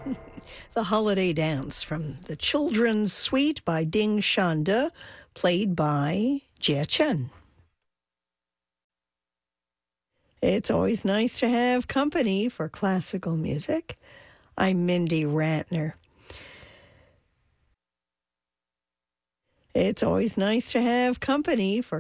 The Holiday Dance from the Children's Suite by Ding Shanda, played by Jia Chen. It's always nice to have company for classical music. I'm Mindy Rantner. It's always nice to have company for